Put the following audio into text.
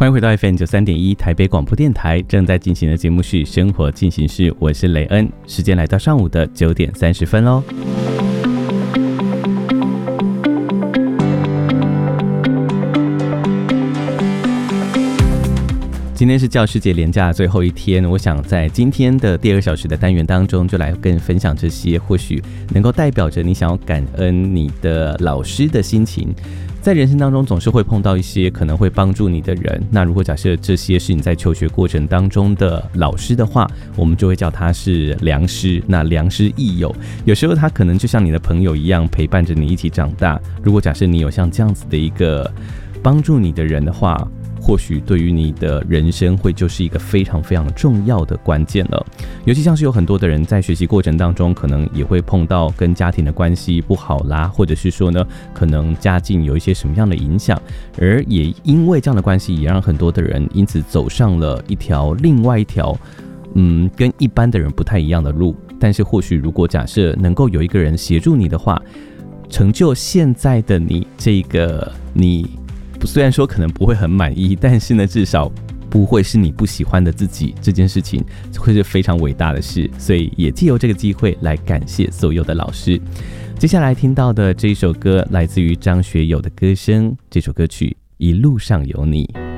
迎回到 FM93.1 台北广播电台，正在进行的节目是生活进行式，我是雷恩，时间来到上午的9点30分咯。今天是教师节连假最后一天，我想在今天的第2个小时的单元当中，就来跟你分享这些或许能够代表着你想要感恩你的老师的心情。在人生当中总是会碰到一些可能会帮助你的人，那如果假设这些是你在求学过程当中的老师的话，我们就会叫他是良师。那良师益友，有时候他可能就像你的朋友一样陪伴着你一起长大。如果假设你有像这样子的一个帮助你的人的话，或许对于你的人生会就是一个非常非常重要的关键了。尤其像是有很多的人在学习过程当中，可能也会碰到跟家庭的关系不好啦，或者是说呢，可能家境有一些什么样的影响，而也因为这样的关系，也让很多的人因此走上了另外一条跟一般的人不太一样的路。但是或许如果假设能够有一个人协助你的话，成就现在的你，这个你虽然说可能不会很满意，但是呢，至少不会是你不喜欢的自己，这件事情会是非常伟大的事。所以也藉由这个机会来感谢所有的老师。接下来听到的这一首歌来自于张学友的歌声，这首歌曲《一路上有你》。